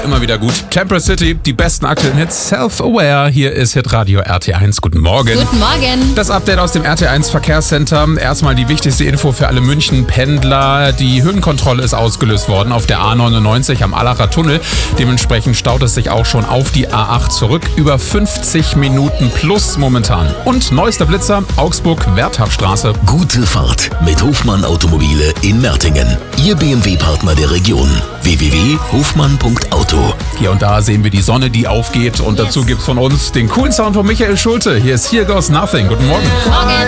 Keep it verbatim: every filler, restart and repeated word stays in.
immer wieder gut. Temperate City, die besten aktuellen Hits, Self-Aware. Hier ist Hitradio R T eins. Guten Morgen. Guten Morgen. Das Update aus dem R T eins Verkehrscenter. Erstmal die wichtigste Info für alle München-Pendler. Die Höhenkontrolle ist ausgelöst worden auf der A neunundneunzig am Allacher Tunnel. Dementsprechend staut es sich auch schon auf die A acht zurück. Über fünfzig Minuten plus momentan. Und neuester Blitzer, Augsburg-Wertachstraße. Gute Fahrt mit Hofmann Automobile in Mertingen. Ihr B M W-Partner der Region. w w w punkt hofmann punkt auto. Hier und da sehen wir die Sonne, die aufgeht. Und Yes. dazu gibt's von uns den coolen Sound von Michael Schulte. Hier ist Here Goes Nothing. Guten Morgen. Morgen.